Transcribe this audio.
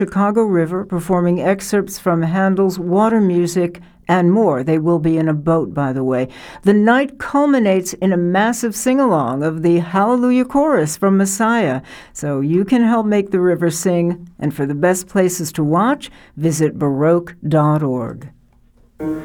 Chicago River, performing excerpts from Handel's Water Music and more. They will be in a boat, by the way. The night culminates in a massive sing-along of the Hallelujah Chorus from Messiah. So you can help make the river sing. And for the best places to watch, visit Baroque.org.